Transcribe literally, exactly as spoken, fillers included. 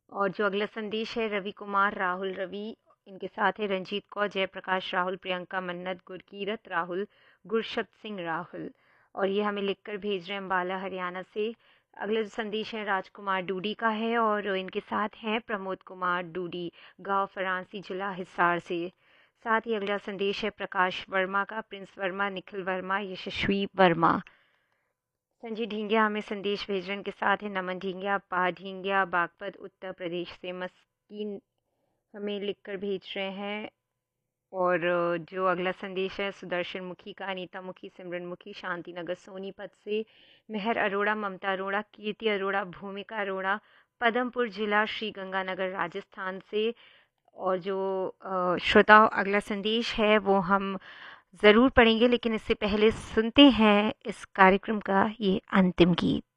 और जो अगला संदेश है रवि कुमार राहुल रवि, इनके साथ है रंजीत कौर, जयप्रकाश राहुल, प्रियंका मन्नत, गुरकीरत राहुल, गुरशत सिंह राहुल, और ये हमें लिखकर भेज रहे हैं अम्बाला हरियाणा से। अगला जो संदेश है राजकुमार डूडी का है और इनके साथ हैं प्रमोद कुमार डूडी, गांव फरांसी, जिला हिसार से। साथ ही अगला संदेश है प्रकाश वर्मा का, प्रिंस वर्मा, निखिल वर्मा, यशस्वी वर्मा। संजय ढींगिया हमें संदेश भेज रहे हैं, इनके साथ है नमन ढींगिया, पा ढींगिया, बागपत उत्तर प्रदेश से। मस्कीन हमें लिखकर भेज रहे हैं। और जो अगला संदेश है सुदर्शन मुखी का, अनीता मुखी, सिमरन मुखी, शांति नगर सोनीपत से। मेहर अरोड़ा, ममता अरोड़ा, कीर्ति अरोड़ा, भूमिका अरोड़ा, पदमपुर जिला श्री गंगानगर राजस्थान से। और जो श्रोताओं अगला संदेश है वो हम ज़रूर पढ़ेंगे, लेकिन इससे पहले सुनते हैं इस कार्यक्रम का ये अंतिम गीत।